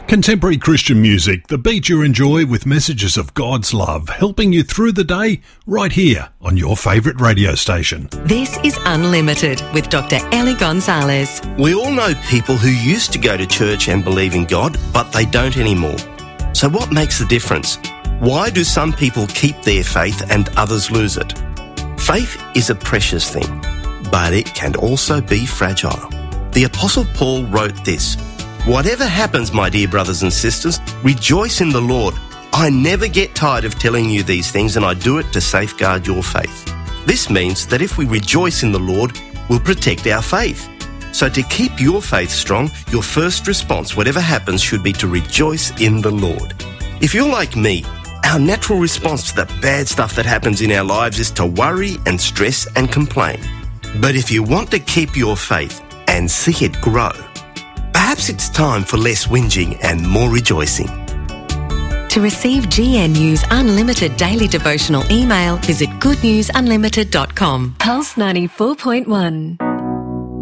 Contemporary Christian music, the beat you enjoy with messages of God's love, helping you through the day right here on your favourite radio station. This is Unlimited with Dr. Ellie Gonzalez. We all know people who used to go to church and believe in God, but they don't anymore. So what makes the difference? Why do some people keep their faith and others lose it? Faith is a precious thing, but it can also be fragile. The Apostle Paul wrote this: "Whatever happens, my dear brothers and sisters, rejoice in the Lord. I never get tired of telling you these things, and I do it to safeguard your faith." This means that if we rejoice in the Lord, we'll protect our faith. So to keep your faith strong, your first response, whatever happens, should be to rejoice in the Lord. If you're like me, our natural response to the bad stuff that happens in our lives is to worry and stress and complain. But if you want to keep your faith and see it grow, perhaps it's time for less whinging and more rejoicing. To receive GNU's Unlimited Daily Devotional email, visit goodnewsunlimited.com. Pulse 94.1.